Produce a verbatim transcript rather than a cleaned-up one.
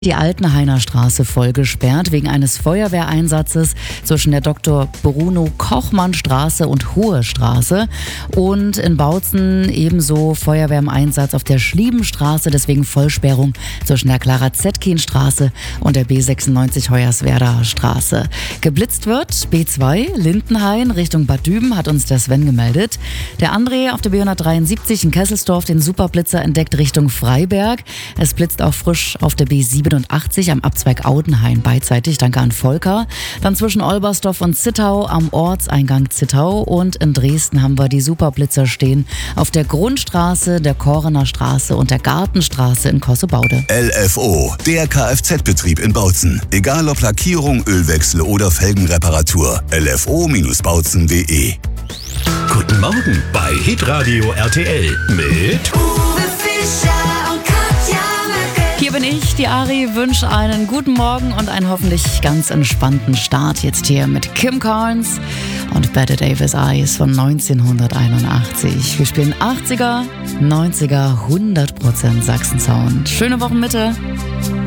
Die Altenhainer Straße voll gesperrt wegen eines Feuerwehreinsatzes zwischen der Doktor Bruno Kochmann Straße und Hohe Straße. Und in Bautzen ebenso Feuerwehr im Einsatz auf der Schliebenstraße, deswegen Vollsperrung zwischen der Clara-Zetkin Straße und der B sechsundneunzig Hoyerswerda Straße. Geblitzt wird B zwei Lindenhain Richtung Bad Düben, hat uns der Sven gemeldet. Der André auf der B hundertdreiundsiebzig in Kesselsdorf den Superblitzer entdeckt Richtung Freiberg. Es blitzt auch frisch auf der B siebenundachtzig am Abzweig Audenhain beidseitig, danke an Volker. Dann zwischen Olbersdorf und Zittau am Ortseingang Zittau, und in Dresden haben wir die Superblitzer stehen auf der Grundstraße, der Korener Straße und der Gartenstraße in Kossebaude. L F O, der Kfz-Betrieb in Bautzen. Egal ob Lackierung, Ölwechsel oder Felgenreparatur. L F O Bautzen punkt de. Guten Morgen bei Hitradio R T L mit Uwe Fischer und Katja Möcke. Hier bin ich, die Ari, wünsche einen guten Morgen und einen hoffentlich ganz entspannten Start jetzt hier mit Kim Carnes und Bette Davis Eyes von neunzehnhunderteinundachtzig. Wir spielen achtziger, neunziger, hundert Prozent Sachsen-Sound. Schöne Wochenmitte.